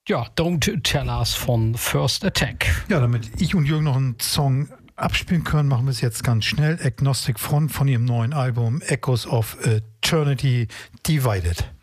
Ja, Don't Tell Us von First Attack. Ja, damit ich und Jürgen noch einen Song abspielen können, machen wir es jetzt ganz schnell. Agnostic Front von ihrem neuen Album Echoes of Eternity Divided.